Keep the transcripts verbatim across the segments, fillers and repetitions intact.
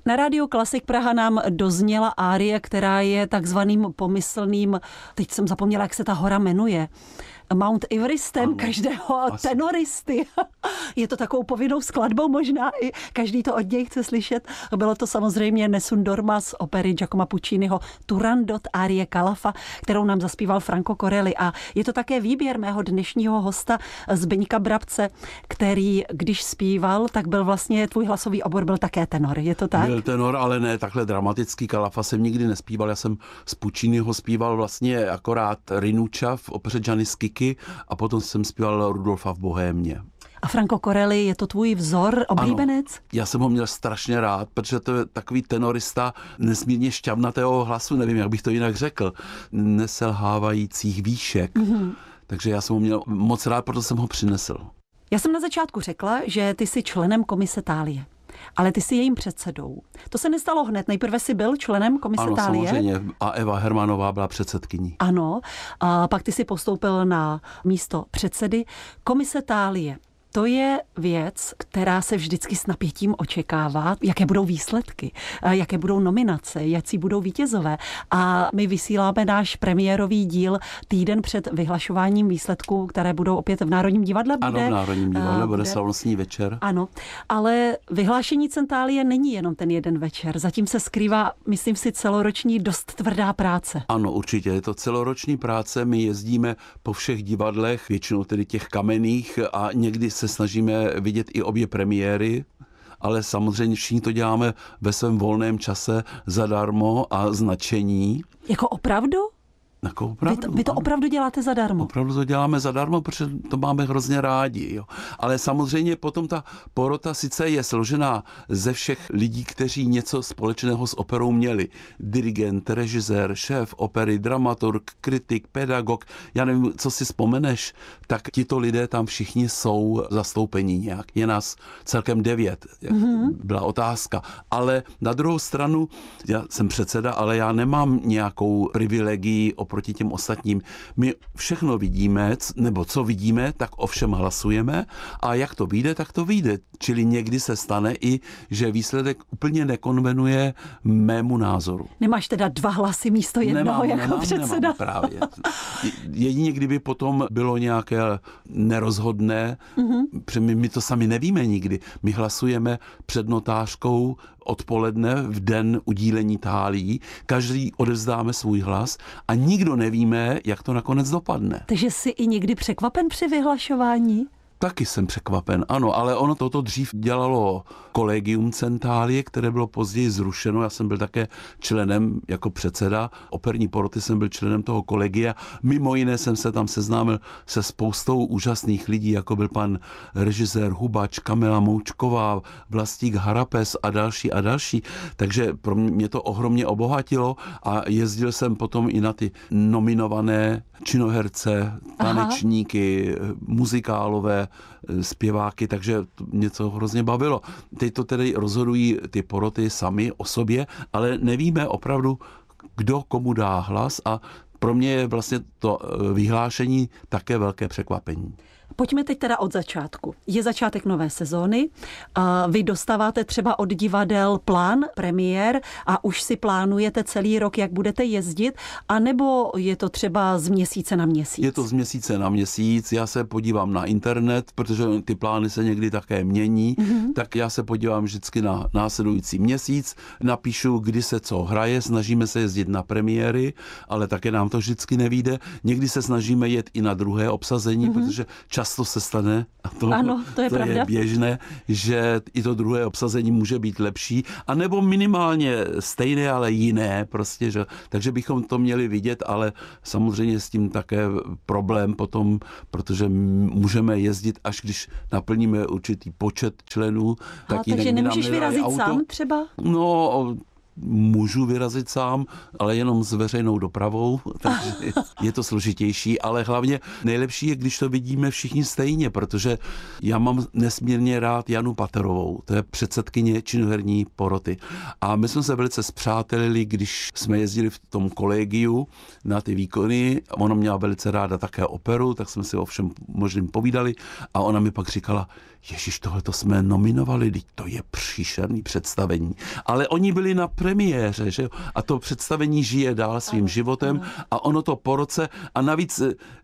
Na Rádiu Klasik Praha nám dozněla árie, která je takzvaným pomyslným, teď jsem zapomněla, jak se ta hora jmenuje, Mount Everestem ano, každého asi. Tenoristy. Je to takovou povinnou skladbou možná, i každý to od něj chce slyšet. Bylo to samozřejmě Nessun Dorma z opery Giacomo Pucciniho Turandot árie Calafa, kterou nám zaspíval Franco Corelli. A je to také výběr mého dnešního hosta Zbyňka Brabce, který, když zpíval, tak byl vlastně, tvůj hlasový obor byl také tenor. Je to tak? Byl tenor, ale ne takhle dramatický. Calafa jsem nikdy nespíval. Já jsem z Pucciniho zpíval vlastně akorát Rinuccia v opeře Gianni Schicchi a potom jsem zpíval Rudolfa v Bohémě. A Franco Corelli, je to tvůj vzor, oblíbenec? Ano, já jsem ho měl strašně rád, protože to je takový tenorista nesmírně šťavnatého hlasu, nevím, jak bych to jinak řekl, neselhávajících výšek. Mm-hmm. Takže já jsem ho měl moc rád, proto jsem ho přinesl. Já jsem na začátku řekla, že ty jsi členem komise Thálie. Ale ty jsi jejím předsedou. To se nestalo hned. Nejprve jsi byl členem komise Ano, Thálie. samozřejmě. A Eva Hermanová byla předsedkyní. Ano. A pak ty jsi postoupil na místo předsedy. Komise Thálie. To je věc, která se vždycky s napětím očekává, jaké budou výsledky, jaké budou nominace, jaký budou vítězové. A my vysíláme náš premiérový díl týden před vyhlašováním výsledků, které budou opět v Národním divadle. Bude, ano, v Národním divadle bude, bude slavnostní večer. Ano, ale vyhlášení Cen Thálie není jenom ten jeden večer. Zatím se skrývá, myslím si, celoroční dost tvrdá práce. Ano, určitě. Je to celoroční práce. My jezdíme po všech divadlech, většinou tedy těch kamenných, a někdy se snažíme vidět i obě premiéry, ale samozřejmě všichni to děláme ve svém volném čase zadarmo a značení. Jako opravdu? Jako opravdu, vy, to, vy to opravdu děláte zadarmo? Opravdu to děláme zadarmo, protože to máme hrozně rádi. Jo. Ale samozřejmě potom ta porota sice je složená ze všech lidí, kteří něco společného s operou měli. Dirigent, režisér, šéf opery, dramaturg, kritik, pedagog. Já nevím, co si vzpomeneš, tak tito lidé tam všichni jsou zastoupení nějak. Je nás celkem devět, jak mm-hmm. byla otázka. Ale na druhou stranu, já jsem předseda, ale já nemám nějakou privilegii oproti těm ostatním. My všechno vidíme, nebo co vidíme, tak o všem hlasujeme a jak to vyjde, tak to vyjde. Čili někdy se stane i, že výsledek úplně nekonvenuje mému názoru. Nemáš teda dva hlasy místo jednoho nemám, jako nemám, předseda? Nemám právě. Jedině kdyby potom bylo nějaké nerozhodné, mm-hmm. my, my to sami nevíme nikdy. My hlasujeme před notářkou odpoledne v den udílení Thálií. Každý odevzdáme svůj hlas a nikdo nevíme, jak to nakonec dopadne. Takže jsi i někdy překvapen při vyhlašování? Taky jsem překvapen, ano, ale ono toto dřív dělalo Kolegium Cen Thálie, které bylo později zrušeno. Já jsem byl také členem jako předseda operní poroty, jsem byl členem toho kolegia. Mimo jiné jsem se tam seznámil se spoustou úžasných lidí, jako byl pan režisér Hubač, Kamila Moučková, Vlastík Harapes a další a další. Takže pro mě to ohromně obohatilo a jezdil jsem potom i na ty nominované činoherce, tanečníky, Aha. muzikálové, zpěváky, takže mě to hrozně bavilo. Teď to tedy rozhodují ty poroty sami o sobě, ale nevíme opravdu, kdo komu dá hlas a pro mě je vlastně to vyhlášení také velké překvapení. Pojďme teď teda od začátku. Je začátek nové sezóny. Vy dostáváte třeba od divadel plán, premiér a už si plánujete celý rok, jak budete jezdit, anebo je to třeba z měsíce na měsíc? Je to z měsíce na měsíc. Já se podívám na internet, protože ty plány se někdy také mění, mm-hmm. tak já se podívám vždycky na následující měsíc, napíšu, kdy se co hraje, snažíme se jezdit na premiéry, ale také nám to vždycky nevyjde. Někdy se snažíme jet i na druhé obsazení, mm-hmm. protože často se stane, a to, ano, to, je, to je běžné, že i to druhé obsazení může být lepší, anebo minimálně stejné, ale jiné, prostě, že, takže bychom to měli vidět, ale samozřejmě s tím také problém potom, protože můžeme jezdit, až když naplníme určitý počet členů. A, tak takže nemůžeš vyrazit auto. Sám třeba? No, můžu vyrazit sám, ale jenom s veřejnou dopravou, takže je to složitější, ale hlavně nejlepší je, když to vidíme všichni stejně, protože já mám nesmírně rád Janu Paterovou, to je předsedkyně činoherní poroty. A my jsme se velice spřátelili, když jsme jezdili v tom kolegiu na ty výkony. Ona měla velice ráda také operu, tak jsme si o všem možným povídali a ona mi pak říkala, Ježiš, tohleto jsme nominovali, teď to je příšerný představení. Ale oni byli na premiéře, že jo? A to představení žije dál svým ano, životem ano. A ono to po roce a navíc...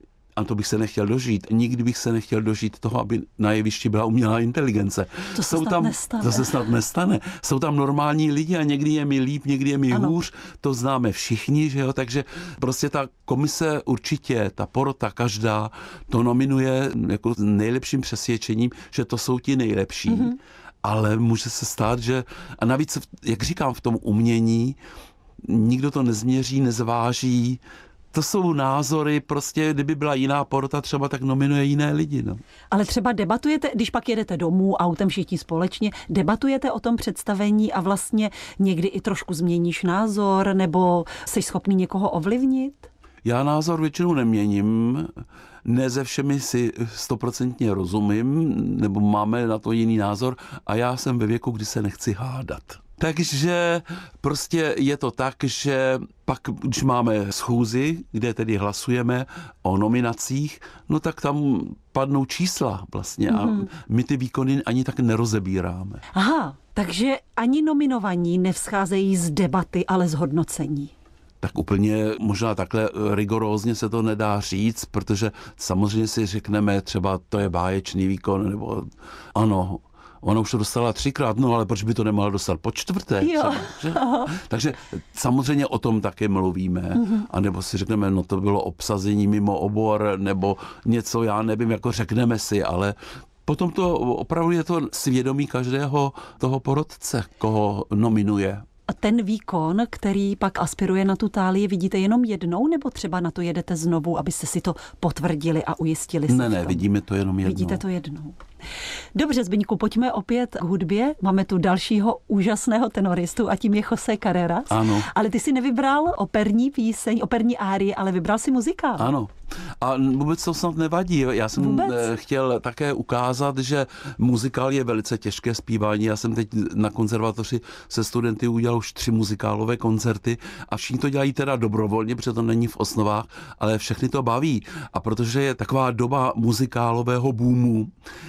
A to bych se nechtěl dožít. Nikdy bych se nechtěl dožít toho, aby na jevišti byla umělá inteligence. To se snad tam, nestane. To se snad nestane. Jsou tam normální lidi a někdy je mi líp, někdy je mi ano. hůř. To známe všichni, že jo? Takže prostě ta komise určitě, ta porota každá, to nominuje jako nejlepším přesvědčením, že to jsou ti nejlepší. Mm-hmm. Ale může se stát, že... A navíc, jak říkám, v tom umění nikdo to nezměří, nezváží. To jsou názory, prostě, kdyby byla jiná porota třeba, tak nominuje jiné lidi. No. Ale třeba debatujete, když pak jedete domů autem všichni společně, debatujete o tom představení a vlastně někdy i trošku změníš názor, nebo jsi schopný někoho ovlivnit? Já názor většinou neměním, ne ze všemi si stoprocentně rozumím, nebo máme na to jiný názor a já jsem ve věku, kdy se nechci hádat. Takže prostě je to tak, že pak, když máme schůzi, kde tedy hlasujeme o nominacích, no tak tam padnou čísla vlastně a mm-hmm. my ty výkony ani tak nerozebíráme. Aha, takže ani nominovaní nevzcházejí z debaty, ale z hodnocení. Tak úplně možná takhle rigorózně se to nedá říct, protože samozřejmě si řekneme třeba to je báječný výkon, nebo ano, ona už to dostala třikrát, no ale proč by to nemohla dostat po čtvrté? Třeba, že? Takže samozřejmě o tom také mluvíme. Mm-hmm. A nebo si řekneme, no to bylo obsazení mimo obor, nebo něco, já nevím, jako řekneme si, ale potom to opravdu je to svědomí každého toho porotce, koho nominuje. A ten výkon, který pak aspiruje na tu tálii, vidíte jenom jednou, nebo třeba na to jedete znovu, abyste si to potvrdili a ujistili se? Ne, ne, vidíme to jenom jednou. Vidíte to jednou. Dobře, Zbyňku, pojďme opět k hudbě. Máme tu dalšího úžasného tenoristu a tím je José Carreras. Ano. Ale ty si nevybral operní píseň, operní árii, ale vybral si muzikál. Ano. A vůbec to snad nevadí. Já jsem vůbec? chtěl také ukázat, že muzikál je velice těžké zpívání. Já jsem teď na konzervatoři se studenty udělal už tři muzikálové koncerty a všichni to dělají teda dobrovolně, protože to není v osnovách, ale všechny to baví. A protože je taková doba muzikálového boomu,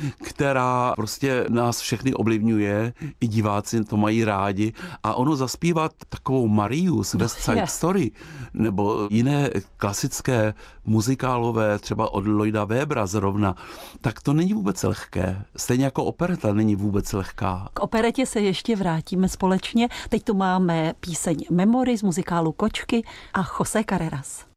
která prostě nás všechny ovlivňuje, i diváci to mají rádi a ono zaspívat takovou Mariu z West Side Story nebo jiné klasické muzikálové, třeba od Lloyda Webera zrovna, tak to není vůbec lehké. Stejně jako opereta není vůbec lehká. K operetě se ještě vrátíme společně. Teď tu máme píseň Memory z muzikálu Kočky a José Carreras.